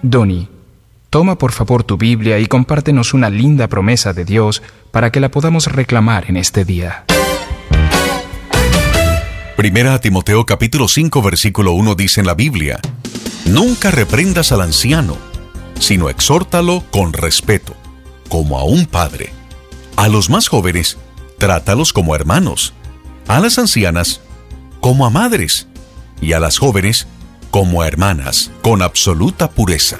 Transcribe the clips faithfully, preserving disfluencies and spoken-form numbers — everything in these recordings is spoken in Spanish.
Donnie, toma por favor tu Biblia y compártenos una linda promesa de Dios para que la podamos reclamar en este día. Primera a Timoteo capítulo cinco versículo uno dice en la Biblia: Nunca reprendas al anciano, sino exhórtalo con respeto, como a un padre. A los más jóvenes, trátalos como hermanos. A las ancianas, como a madres. Y a las jóvenes, como a hermanas, con absoluta pureza.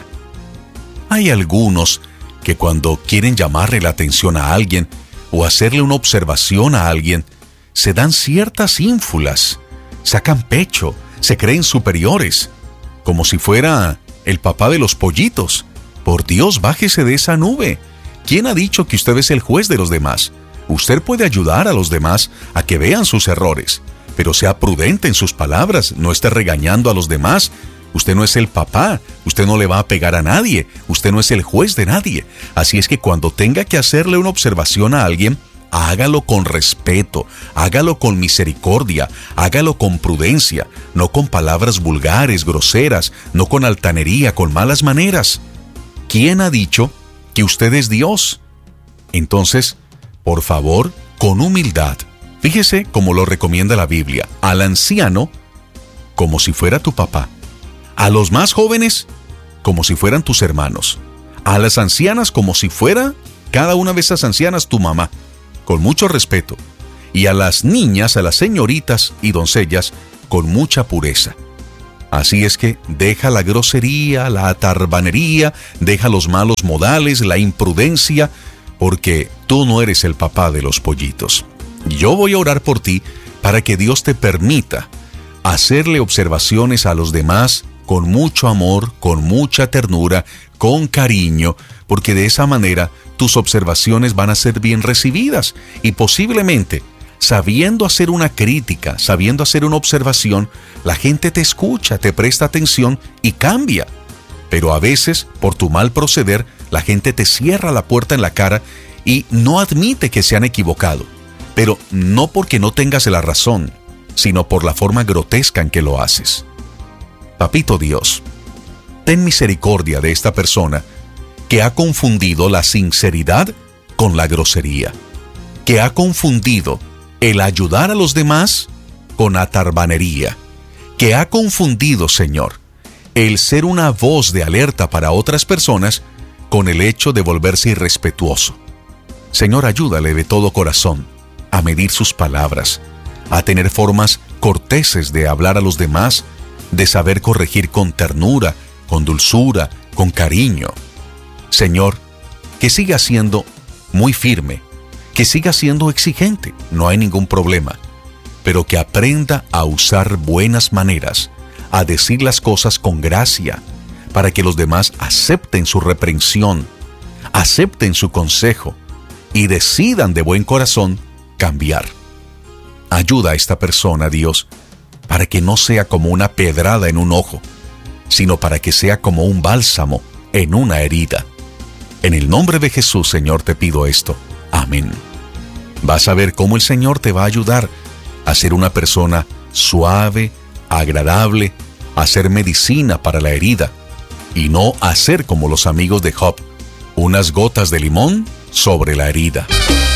Hay algunos que cuando quieren llamarle la atención a alguien o hacerle una observación a alguien, se dan ciertas ínfulas, sacan pecho, se creen superiores, como si fuera el papá de los pollitos. Por Dios, bájese de esa nube. ¿Quién ha dicho que usted es el juez de los demás? Usted puede ayudar a los demás a que vean sus errores, pero sea prudente en sus palabras, no esté regañando a los demás. Usted no es el papá, usted no le va a pegar a nadie, usted no es el juez de nadie. Así es que cuando tenga que hacerle una observación a alguien, hágalo con respeto, hágalo con misericordia, hágalo con prudencia, no con palabras vulgares, groseras, no con altanería, con malas maneras. ¿Quién ha dicho que usted es Dios? Entonces, por favor, con humildad, fíjese como lo recomienda la Biblia, al anciano como si fuera tu papá, a los más jóvenes como si fueran tus hermanos, a las ancianas como si fuera cada una de esas ancianas tu mamá, con mucho respeto, y a las niñas, a las señoritas y doncellas, con mucha pureza. Así es que deja la grosería, la atarbanería, deja los malos modales, la imprudencia, porque tú no eres el papá de los pollitos. Yo voy a orar por ti para que Dios te permita hacerle observaciones a los demás con mucho amor, con mucha ternura, con cariño, porque de esa manera tus observaciones van a ser bien recibidas y posiblemente, sabiendo hacer una crítica, sabiendo hacer una observación, la gente te escucha, te presta atención y cambia. Pero a veces, por tu mal proceder, la gente te cierra la puerta en la cara y no admite que se han equivocado. Pero no porque no tengas la razón, sino por la forma grotesca en que lo haces. Papito Dios, ten misericordia de esta persona que ha confundido la sinceridad con la grosería, que ha confundido el ayudar a los demás con atarbanería, que ha confundido, Señor, el ser una voz de alerta para otras personas con el hecho de volverse irrespetuoso. Señor, ayúdale de todo corazón a medir sus palabras, a tener formas corteses de hablar a los demás, de saber corregir con ternura, con dulzura, con cariño. Señor, que siga siendo muy firme, que siga siendo exigente, no hay ningún problema, pero que aprenda a usar buenas maneras, a decir las cosas con gracia, para que los demás acepten su reprensión, acepten su consejo y decidan de buen corazón cambiar. Ayuda a esta persona, Dios, para que no sea como una pedrada en un ojo, sino para que sea como un bálsamo en una herida. En el nombre de Jesús, Señor, te pido esto. Amén. Vas a ver cómo el Señor te va a ayudar a ser una persona suave, agradable, a ser medicina para la herida, y no a ser como los amigos de Job, unas gotas de limón sobre la herida.